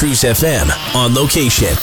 Cruise FM on location.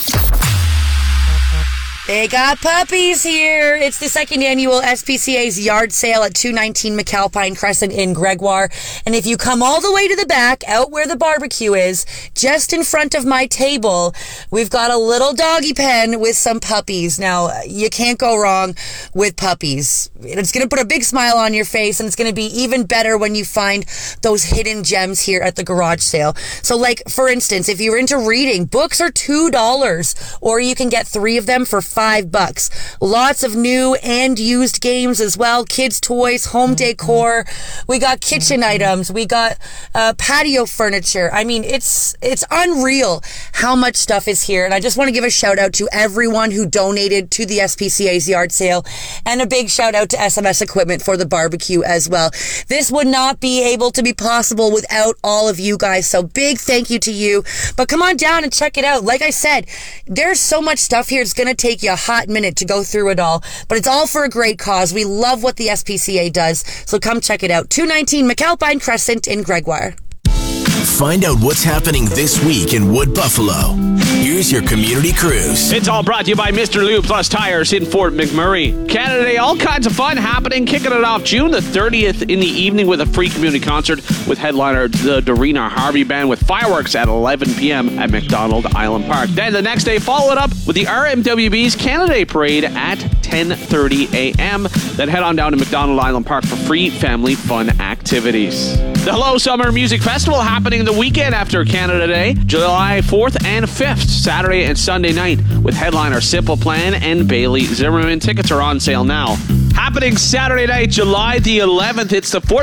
They got puppies here. It's the second annual SPCA's yard sale at 219 McAlpine Crescent in Gregoire. And if you come all the way to the back, out where the barbecue is, just in front of my table, we've got a little doggy pen with some puppies. Now, you can't go wrong with puppies. It's going to put a big smile on your face, and it's going to be even better when you find those hidden gems here at the garage sale. So, like, for instance, if you're into reading, books are $2, or you can get 3 of them for $5. Lots of new and used games as well. Kids' toys, home decor. We got kitchen items. We got patio furniture. I mean, it's unreal how much stuff is here. And I just want to give a shout out to everyone who donated to the SPCA's yard sale, and a big shout out to SMS Equipment for the barbecue as well. This would not be able to be possible without all of you guys. So big thank you to you. But come on down and check it out. Like I said, there's so much stuff here. It's going to take you a hot minute to go through it all, but it's all for a great cause. We love what the SPCA does, so come check it out. 219 McAlpine Crescent in Gregoire. Find out what's happening this week in Wood Buffalo. Here's your community cruise. It's all brought to you by Mr. Lube Plus Tires in Fort McMurray. Canada Day, all kinds of fun happening. Kicking it off June the 30th in the evening with a free community concert with headliner the Dorina Harvey Band with fireworks at 11 p.m. at McDonald Island Park. Then the next day, follow it up with the RMWB's Canada Day Parade at 10:30 a.m. Then head on down to McDonald Island Park for free family fun activities. The Hello Summer Music Festival happening the weekend after Canada Day, July 4th and 5th, Saturday and Sunday night, with headliner Simple Plan and Bailey Zimmerman. Tickets are on sale now. Happening Saturday night, July the 11th, it's the